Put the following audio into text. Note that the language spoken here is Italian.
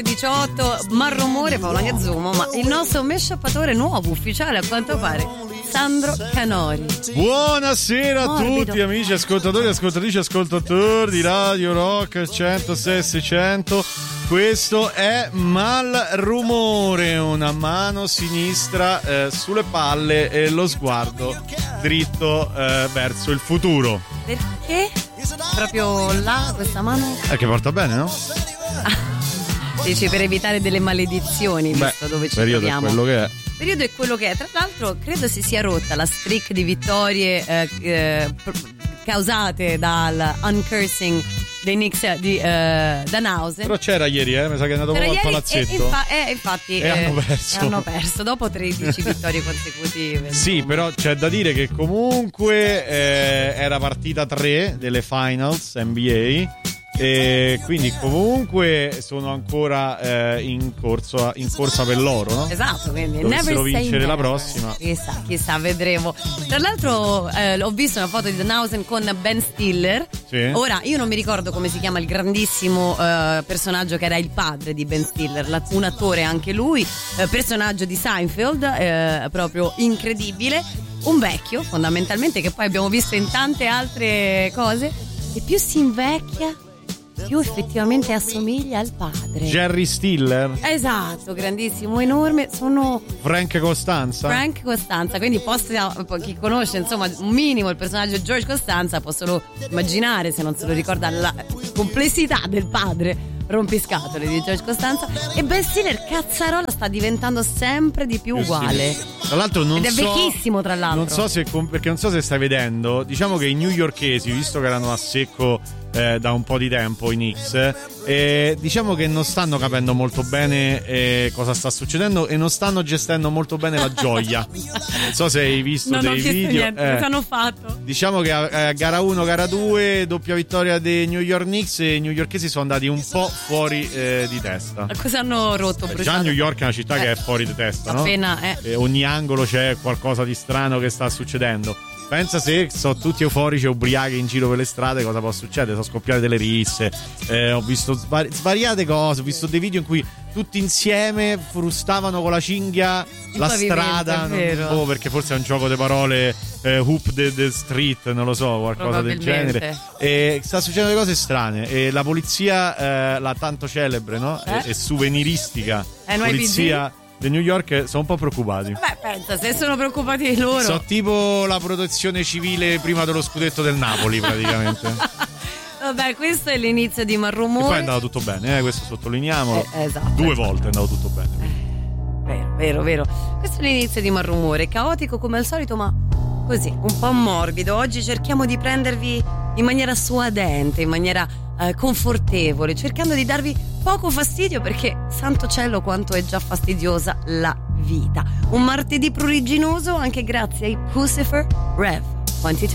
18, Marrumore, Paolo Agnazumo, ma il nostro mesciappatore nuovo, ufficiale a quanto pare, Sandro Canori. Buonasera a tutti amici ascoltatori, ascoltatrici, ascoltatori di Radio Rock 106 600. Questo è Malrumore, una mano sinistra sulle palle e lo sguardo dritto verso il futuro. Perché? Proprio là, questa mano? Che porta bene, no? Dici per evitare delle maledizioni, visto dove ci troviamo. È quello che è. Il periodo è quello che è. Tra l'altro credo si sia rotta la streak di vittorie causate dal uncursing dei Knicks di Danhausen. Però c'era ieri, mi sa che è andato proprio al palazzetto. Infatti hanno perso dopo 13 vittorie consecutive. Sì, però c'è da dire che comunque era partita 3 delle finals NBA. E quindi comunque sono ancora in corsa per l'oro, no? Esatto, quindi dovessero vincere la prossima. Chissà, vedremo. Tra l'altro ho visto una foto di Danhausen con Ben Stiller. Sì. Ora io non mi ricordo come si chiama il grandissimo personaggio che era il padre di Ben Stiller, un attore anche lui, personaggio di Seinfeld, proprio incredibile, un vecchio fondamentalmente che poi abbiamo visto in tante altre cose, e più si invecchia più effettivamente assomiglia al padre. Jerry Stiller. Esatto, grandissimo, enorme. Sono Frank Costanza, quindi chi conosce insomma un minimo il personaggio di George Costanza può solo immaginare, se non se lo ricorda, la complessità del padre rompiscatole di George Costanza. E Ben Stiller, cazzarola, sta diventando sempre di più uguale. Tra l'altro non è vecchissimo, tra l'altro. Non so se perché non so se stai vedendo, diciamo che i newyorkesi, visto che erano a secco da un po' di tempo i Knicks, diciamo che non stanno capendo molto bene cosa sta succedendo e non stanno gestendo molto bene la gioia. Non so se hai visto dei video. Cosa hanno fatto? Diciamo che a gara 1, gara 2, doppia vittoria dei New York Knicks, e i newyorkesi sono andati un po' fuori di testa. Cosa hanno rotto? Già New York è una città che è fuori di testa, no? Appena ogni angolo c'è qualcosa di strano che sta succedendo. Pensa se sono tutti euforici e ubriachi in giro per le strade, cosa può succedere? Sono scoppiate delle risse, ho visto svariate cose, ho visto dei video in cui tutti insieme frustavano con la cinghia la strada, perché forse è un gioco di parole, hoop the street, non lo so, qualcosa del genere. E sta succedendo cose strane, e la polizia, la tanto celebre, no? E souveniristica polizia di New York, sono un po' preoccupati. Beh, pensa, se sono preoccupati loro. So tipo la protezione civile prima dello scudetto del Napoli, praticamente. Vabbè, questo è l'inizio di Malrumore. E poi è andato tutto bene, questo sottolineiamolo. Esatto. 2 volte è andato tutto bene. Vero. Questo è l'inizio di Malrumore, caotico come al solito, ma così, un po' morbido. Oggi cerchiamo di prendervi in maniera suadente, in maniera confortevole, cercando di darvi poco fastidio, perché santo cielo quanto è già fastidiosa la vita. Un martedì pruriginoso anche grazie ai Pucifer Rev 22.